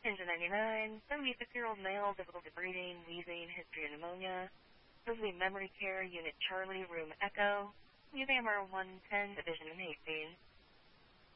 Engine 99, 76-year-old male, difficulty breathing, wheezing, history of pneumonia. Supposedly memory care, Unit Charlie, Room Echo. Museum R110, Division in Hastings.